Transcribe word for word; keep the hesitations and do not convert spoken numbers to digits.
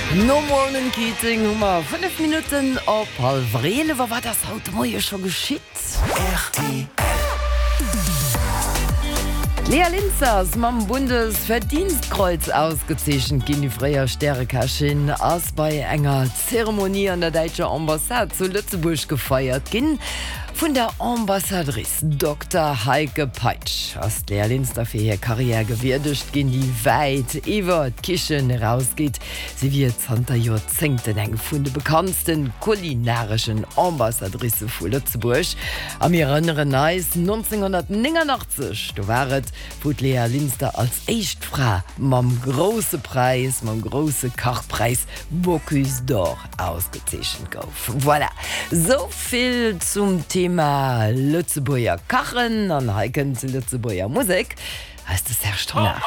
No morning Keating, Hummer fünf Minuten op Palvrele, wo war das heute Morgen schon geschieht? R T L. Lea Linzers mam Bundesverdienstkreuz ausgezeichnet gin die freier Sterekaschin ass bei enger Zeremonie an der Deutsche Ambassade zu Lützeburg gefeiert gin vun der Ambassadrice Doktor Heike Peitsch. As Lea Linz dafür ihre Karriere gewürdigt gin die weit iwwer Kichen herausgeht. Sie wird hunter Jahrzehnten eng vun de bekanntsten kulinarischen Ambassadrice vu Lützeburg. Am ihr anderen Eis neunzehnhundertneunundachtzig, du waret wo Lea Linster als Echtfrau mam grosse Preis, mam grosse Kachpreis Bocuse d'Or ausgezeichnet gouf. Voilà, so viel zum Thema Lützeburger Kachen an Heiken zu Lützeburger Musik. Heißt es Herr Stonner.